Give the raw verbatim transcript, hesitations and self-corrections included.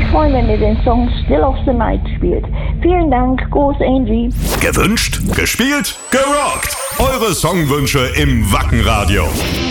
freuen, wenn ihr den Song Still of the Night spielt. Vielen Dank, Groß Angie. Gewünscht, gespielt, gerockt. Eure Songwünsche im Wackenradio.